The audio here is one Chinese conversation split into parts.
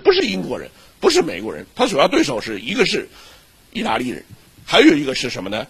不是英国人，不是美国人，他主要对手是一个是意大利人，还有一个是什么呢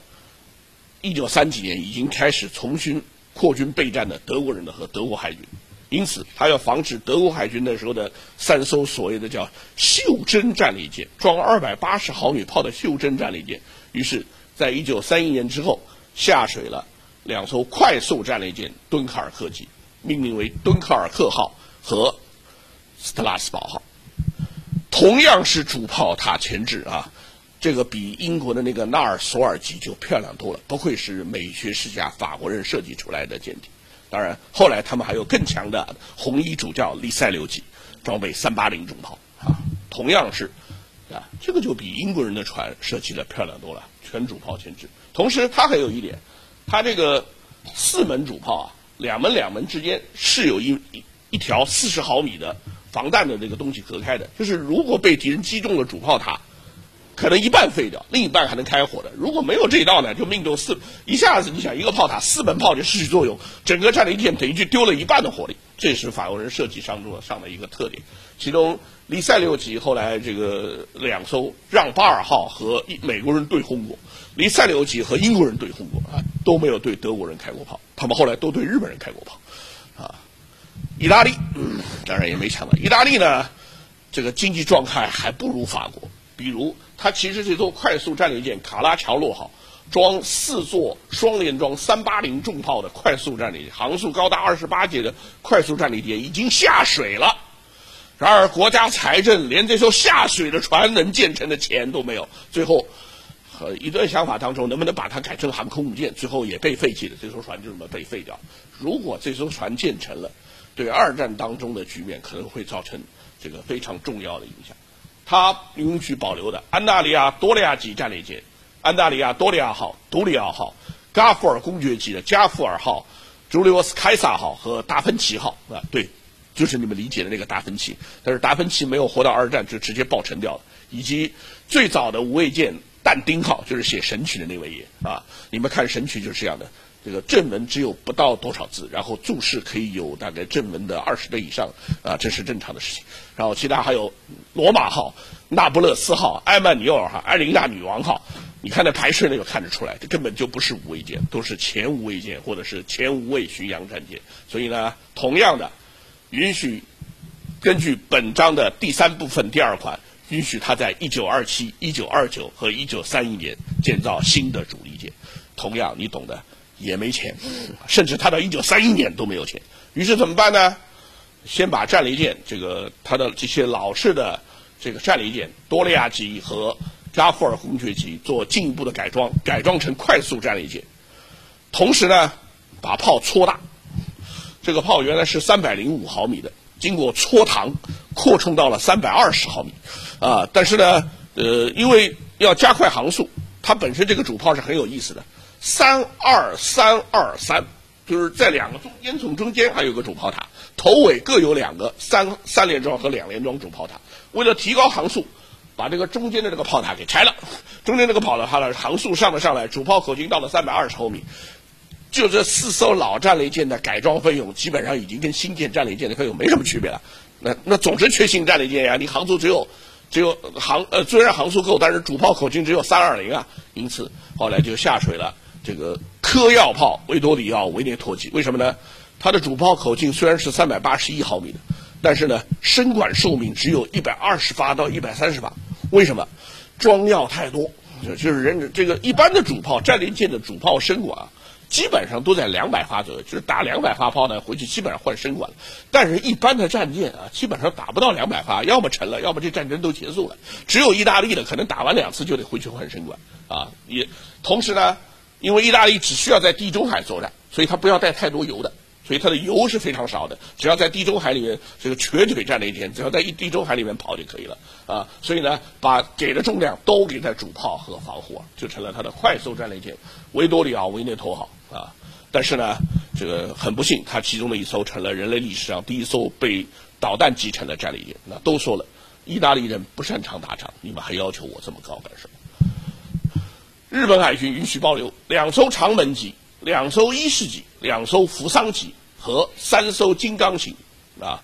？1930几年已经开始重新扩军备战的德国人的和德国海军，因此他要防止德国海军那时候的3艘所谓的叫袖珍战列舰，装280毫米炮的袖珍战列舰，于是在1931年之后下水了2艘快速战列舰敦刻尔克级，命名为敦刻尔克号和斯特拉斯堡号，同样是主炮塔前置啊。这个比英国的那个纳尔索尔级就漂亮多了，不愧是美学世家法国人设计出来的舰艇。当然，后来他们还有更强的红衣主教黎塞留级，装备380重炮啊，同样是啊，这个就比英国人的船设计的漂亮多了，全主炮前置。同时，它还有一点，它这个4门主炮啊，两门之间是有一条40毫米的防弹的这个东西隔开的，就是如果被敌人击中了主炮塔，可能一半废掉，另一半还能开火的。如果没有这一道呢，就命中一下子你想一个炮塔4门炮就失去作用，整个战列舰等于就丢了一半的火力。这是法国人设计上的一个特点。其中黎塞留级后来这个2艘让巴尔号和美国人对轰过，黎塞留级和英国人对轰过啊，都没有对德国人开过炮，他们后来都对日本人开过炮啊。意大利当然也没抢到，意大利呢这个经济状态还不如法国。比如，它其实这艘快速战列舰卡拉乔洛号，装4座双联装380重炮的快速战列舰，航速高达28节的快速战列舰已经下水了。然而，国家财政连这艘下水的船能建成的钱都没有。最后，一段想法当中，能不能把它改成航空母舰？最后也被废弃了，这艘船就这么被废掉。如果这艘船建成了，对2战当中的局面可能会造成这个非常重要的影响。他允许保留的安大利亚多利亚级战列舰、安大利亚多利亚号、独立奥号、加富尔公爵级的加富尔号、朱利沃斯凯撒号和达芬奇号啊，对，就是你们理解的那个达芬奇。但是达芬奇没有活到2战，就直接爆沉掉了。以及最早的无畏舰但丁号，就是写《神曲》的那位爷啊，你们看《神曲》就是这样的。这个正文只有不到多少字，然后注释可以有大概正文的20倍以上啊，这是正常的事情。然后其他还有罗马号、那不勒斯号、埃曼纽尔号、艾琳娜女王号，你看那排顺那个看得出来，这根本就不是无畏舰，都是前无畏舰或者是前无畏巡洋战舰。所以呢，同样的，允许根据本章的第3部分第2款，允许他在1927、1929和1931年建造新的主力舰。同样，你懂的。也没钱，甚至他到1931年都没有钱。于是怎么办呢？先把战列舰他的这些老式的这个战列舰多利亚级和加富尔公爵级做进一步的改装成快速战列舰。同时呢，把炮搓大。这个炮原来是305毫米的，经过搓膛扩充到了320毫米啊。但是呢，因为要加快航速，它本身这个主炮是很有意思的。32323，就是在2个烟囱中间还有个主炮塔，头尾各有2个3连装和2连装主炮塔。为了提高航速，把这个中间的这个炮塔给拆了，中间这个炮塔的航速上来，主炮口径到了320毫米。就这4艘老战列舰的改装费用，基本上已经跟新建战列舰的费用没什么区别了。那总是缺新战列舰呀，你航速只有虽然航速够，但是主炮口径只有320啊，因此后来就下水了。这个科药炮维多里奥维涅托级，为什么呢？它的主炮口径虽然是381毫米的，但是呢，身管寿命只有120发到130发。为什么？装药太多，就是这个一般的主炮战列舰的主炮身管基本上都在200发左右，就是打200发炮呢，回去基本上换身管了。但是一般的战舰基本上打不到200发，要么沉了，要么这战争都结束了。只有意大利的可能打完2次就得回去换身管啊。也同时呢，因为意大利只需要在地中海作战，所以它不要带太多油的，所以它的油是非常少的，只要在地中海里面这个瘸腿战列舰，只要在地中海里面跑就可以了啊。所以呢，把给的重量都给在主炮和防护，就成了它的快速战列舰维多里奥维涅托号啊。但是呢，这个很不幸，它其中的一艘成了人类历史上第一艘被导弹击沉的战列舰。那都说了，意大利人不擅长打仗，你们还要求我这么高干什么？日本海军允许保留2艘长门级、2艘伊势级、2艘扶桑级和3艘金刚型啊，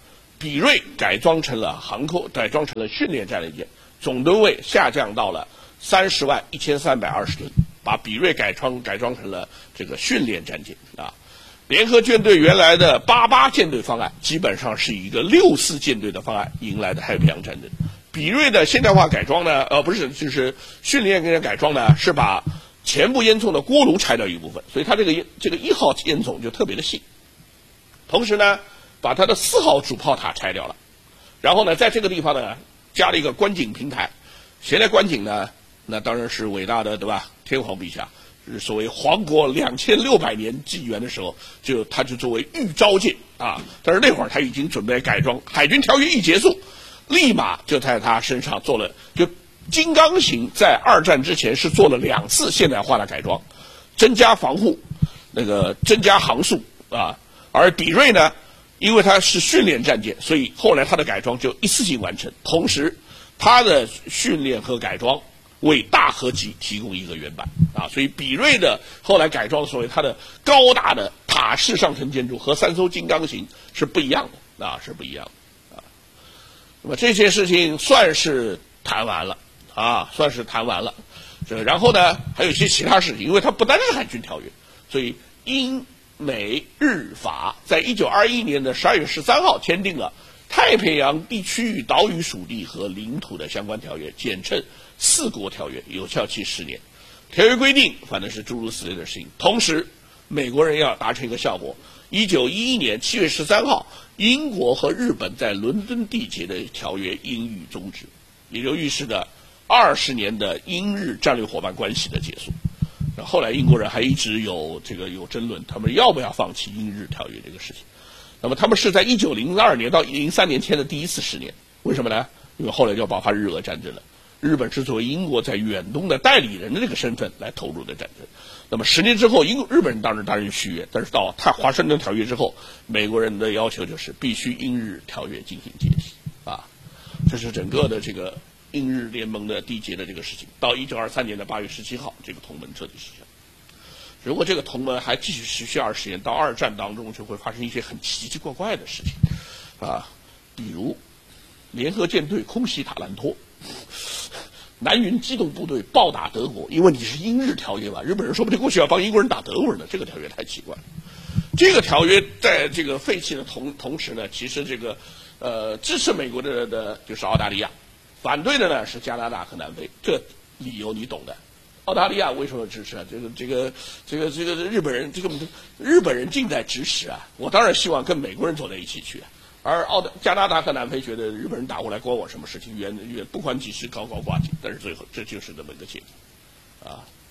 比瑞改装成了训练战列舰，总吨位下降到了301320吨，把比瑞改装成了这个训练战舰啊。联合舰队原来的88舰队方案，基本上是一个64舰队的方案迎来的太平洋战争。比瑞的现代化改装呢，就是训练跟改装呢，是把前部烟囱的锅炉拆掉一部分，所以它这个1号烟囱就特别的细。同时呢，把它的4号主炮塔拆掉了，然后呢，在这个地方呢，加了一个观景平台。谁来观景呢？那当然是伟大的，对吧？天皇陛下。是所谓皇国2600年纪元的时候，他就作为预召舰啊。但是那会儿他已经准备改装，海军条约一结束，立马就在他身上做了，就金刚型在2战之前是做了2次现代化的改装，增加防护，增加航速啊。而比瑞呢，因为它是训练战舰，所以后来它的改装就一次性完成，同时它的训练和改装为大和级提供一个原版啊，所以比瑞的后来改装，所谓它的高大的塔式上层建筑和3艘金刚型是不一样的啊，是不一样的啊。那么这些事情算是谈完了啊，算是谈完了。然后呢，还有一些其他事情，因为它不单是海军条约，所以英美日法在1921年的12月13号签订了太平洋地区域岛屿属地和领土的相关条约，简称4国条约，有效期10年。条约规定，反正是诸如此类的事情。同时，美国人要达成一个效果。1911年7月13号，英国和日本在伦敦缔结的条约应予终止，也就预示着20年的英日战略伙伴关系的结束。后来英国人还一直有争论，他们要不要放弃英日条约这个事情。那么他们是在1902年到03年签的第一次10年，为什么呢？因为后来就要爆发日俄战争了。日本是作为英国在远东的代理人的这个身份来投入的战争。那么10年之后，日本人当然续约，但是到华盛顿条约之后，美国人的要求就是必须英日条约进行解体啊。这是整个的这个英日联盟的缔结的这个事情。到1923年的8月17号，这个同盟彻底实现。如果这个同盟还继续持续20年，到2战当中就会发生一些很奇奇怪怪的事情啊，比如联合舰队空袭塔兰托，南云机动部队暴打德国，因为你是英日条约嘛，日本人说不定过去要帮英国人打德国人的，这个条约太奇怪了。这个条约在这个废弃的同时呢，其实支持美国的就是澳大利亚，反对的呢是加拿大和南非，这理由你懂的。澳大利亚为什么支持啊？这个日本人近在咫尺啊！我当然希望跟美国人走在一起去，而加拿大和南非觉得日本人打过来关我什么事情？远不管几时高高挂起，但是最后这就是这么一个结果，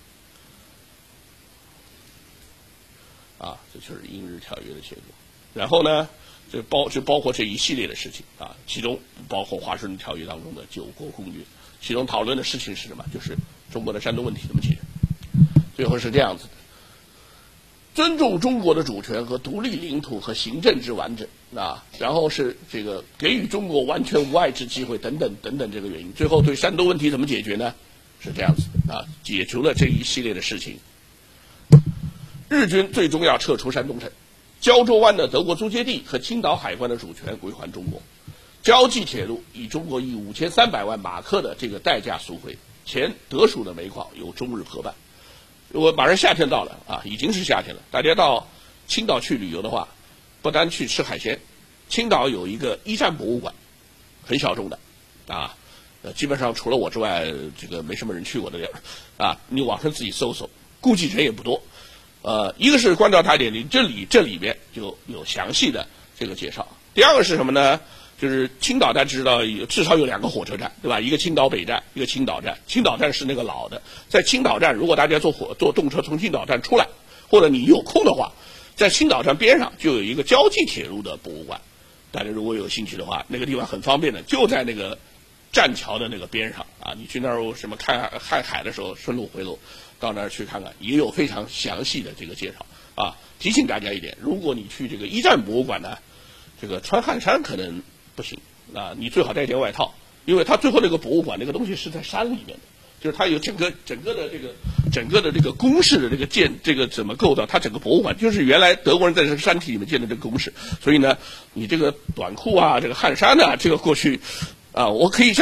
这就是英日条约的结果。然后呢，就包括这一系列的事情啊，其中包括华盛顿条约当中的9国公约，其中讨论的事情是什么？就是中国的山东问题怎么解决？最后是这样子的：尊重中国的主权和独立领土和行政之完整啊，然后是这个给予中国完全无碍之机会等等等等这个原因。最后对山东问题怎么解决呢？是这样子的啊，解除了这一系列的事情。日军最终要撤出山东省，胶州湾的德国租界地和青岛海关的主权归还中国。胶济铁路以中国以5300万马克的这个代价赎回，前德属的煤矿由中日合办。马上夏天到了啊，已经是夏天了。大家到青岛去旅游的话，不单去吃海鲜，青岛有一个一战博物馆，很小众的啊，基本上除了我之外，这个没什么人去过的地儿啊。你网上自己搜搜，估计人也不多。一个是关照大典礼，这里边就有详细的这个介绍。第二个是什么呢？就是青岛大家知道至少有2个火车站，对吧？一个青岛北站，一个青岛站。青岛站是那个老的，在青岛站，如果大家坐动车从青岛站出来，或者你有空的话，在青岛站边上就有一个胶济铁路的博物馆。大家如果有兴趣的话，那个地方很方便的，就在那个栈桥的那个边上啊。你去那儿什么看海的时候，顺路回路到那儿去看看，也有非常详细的这个介绍啊。提醒大家一点，如果你去这个一战博物馆呢，这个穿汗衫可能不行啊，你最好带件外套，因为它最后那个博物馆那个东西是在山里面的，就是它有整个的这个整个的这个工事的这个怎么构造，它整个博物馆就是原来德国人在这个山体里面建的这个工事。所以呢，你这个短裤啊，这个汗衫啊，这个过去啊，我可以